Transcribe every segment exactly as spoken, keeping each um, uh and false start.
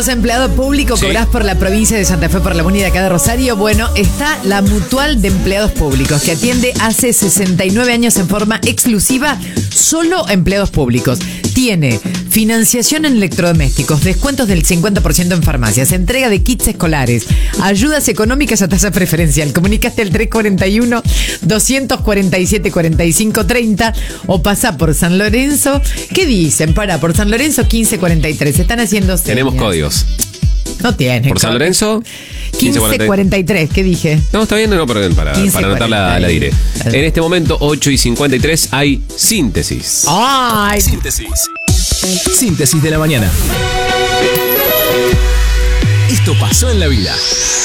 Empleado público, Sí. cobrás por la provincia de Santa Fe, por la Muni de acá de Rosario. Bueno, está la Mutual de Empleados Públicos, que atiende hace sesenta y nueve años en forma exclusiva solo a empleados públicos. Tiene financiación en electrodomésticos, descuentos del cincuenta por ciento en farmacias, entrega de kits escolares, ayudas económicas a tasa preferencial. Comunicaste al tres cuarenta y uno, doscientos cuarenta y siete, cuarenta y cinco treinta o pasá por San Lorenzo. ¿Qué dicen? Para, por San Lorenzo quince cuarenta y tres. Están haciendo señas. Tenemos códigos. No tiene. Por San Lorenzo, quince cuarenta y tres, ¿qué dije? No, está bien, no, perdón, para, para anotar la, la diré. En este momento, ocho y cincuenta y tres, hay síntesis. ¡Ay! Síntesis. Síntesis de la mañana. Esto pasó en la vida.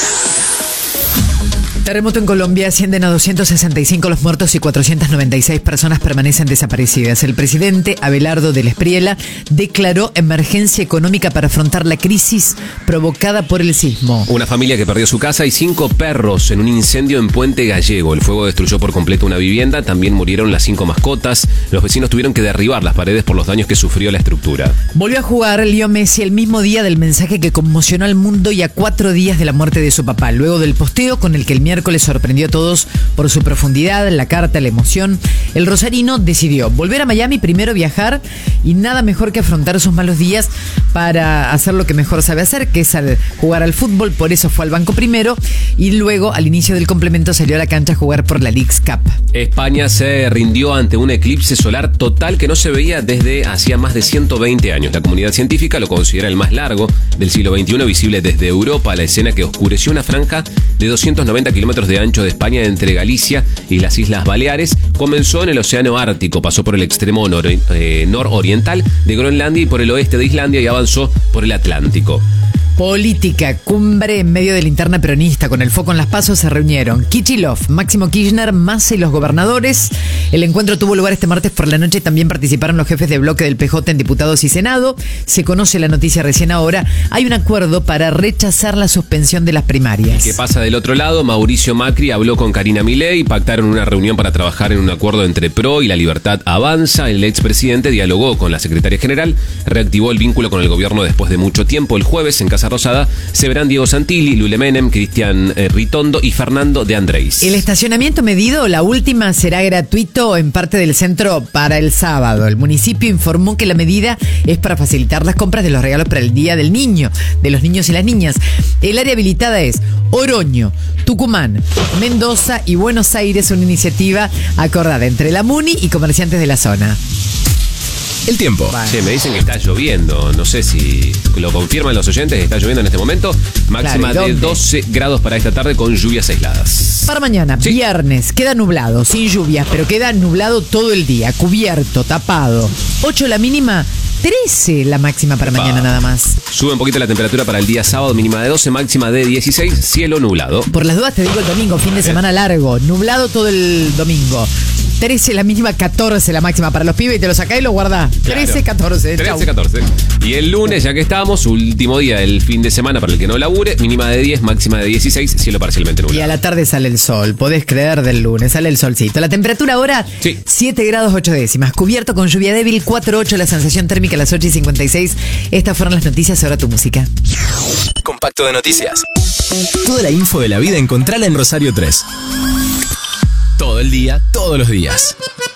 Terremoto en Colombia, ascienden a doscientos sesenta y cinco los muertos y cuatrocientas noventa y seis personas permanecen desaparecidas. El presidente Abelardo del Espriella declaró emergencia económica para afrontar la crisis provocada por el sismo. Una familia que perdió su casa y cinco perros en un incendio en Puente Gallego. El fuego destruyó por completo una vivienda, también murieron las cinco mascotas. Los vecinos tuvieron que derribar las paredes por los daños que sufrió la estructura. Volvió a jugar Leo Messi el mismo día del mensaje que conmocionó al mundo y a cuatro días de la muerte de su papá. Luego del posteo con el que el miércoles sorprendió a todos por su profundidad, la carta, la emoción, el rosarino decidió volver a Miami, primero viajar y nada mejor que afrontar sus malos días para hacer lo que mejor sabe hacer, que es al jugar al fútbol. Por eso fue al banco primero y luego al inicio del complemento salió a la cancha a jugar por la Leagues Cup. España se rindió ante un eclipse solar total que no se veía desde hacía más de ciento veinte años. La comunidad científica lo considera el más largo del siglo veintiuno, visible desde Europa. La escena que oscureció una franja de doscientos noventa kilómetros de ancho de España entre Galicia y las Islas Baleares comenzó en el Océano Ártico, pasó por el extremo nor, eh, nororiental de Groenlandia y por el oeste de Islandia y avanzó por el Atlántico. Política, cumbre en medio de la interna peronista. Con el foco en las pasos se reunieron Kicillof, Máximo Kirchner, Massa y los gobernadores. El encuentro tuvo lugar este martes por la noche. También participaron los jefes de bloque del P J en diputados y Senado. Se conoce la noticia recién ahora. Hay un acuerdo para rechazar la suspensión de las primarias. ¿Qué pasa del otro lado? Mauricio Macri habló con Karina Milei, pactaron una reunión para trabajar en un acuerdo entre Pro y La Libertad Avanza. El expresidente dialogó con la secretaria general, reactivó el vínculo con el gobierno después de mucho tiempo. El jueves en Casa Rosada se verán Diego Santilli, Lule Menem, Cristian eh, Ritondo y Fernando de Andrés. El estacionamiento medido, la última, será gratuito en parte del centro para el sábado. El municipio informó que la medida es para facilitar las compras de los regalos para el Día del Niño, de los niños y las niñas. El área habilitada es Oroño, Tucumán, Mendoza y Buenos Aires, una iniciativa acordada entre la Muni y comerciantes de la zona. El tiempo. Che, me dicen que está lloviendo. No sé si lo confirman los oyentes. Está lloviendo en este momento. Máxima Claro, ¿y de dónde? doce grados para esta tarde con lluvias aisladas. Para mañana, Sí. viernes, queda nublado, sin lluvias, pero queda nublado todo el día, cubierto, tapado. ocho la mínima, trece la máxima para Epa. mañana nada más. Sube un poquito la temperatura para el día sábado, mínima de doce, máxima de dieciséis, cielo nublado. Por las dudas te digo el domingo, fin de semana largo, nublado todo el domingo. trece la mínima, catorce la máxima para los pibes y te lo sacás y lo guardás. Claro. trece, catorce. Chau. trece, catorce. Y el lunes, ya que estamos, último día del fin de semana para el que no labure, mínima de diez, máxima de dieciséis, cielo parcialmente Y a nublado. la tarde sale el sol, podés creer, del lunes, sale el solcito. La temperatura ahora, Sí. siete grados ocho décimas, cubierto con lluvia débil, cuatro ocho la sensación térmica a las ocho y cincuenta y seis. Estas fueron las noticias, ahora tu música. Compacto de noticias. Toda la info de la vida encontrala en Rosario tres. Todo el día, todos los días.